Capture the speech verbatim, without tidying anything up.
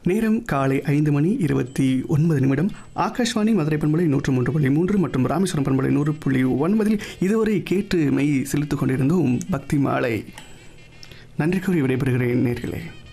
நேரம் காலை ஐந்து மணி இருபத்தி ஒன்பது நிமிடம். ஆகாஷ்வாணி மதுரை பண்பலை நூற்று மூன்று புள்ளி மூன்று மற்றும் ராமேஸ்வரம் பண்பலை நூறு புள்ளி ஒன்பதில் இதுவரை கேட்டு மெய் செலுத்திக் கொண்டிருந்தோம் பக்தி மாலை. நன்றி கூறி விடைபெறுகிறேன் நேர்களே.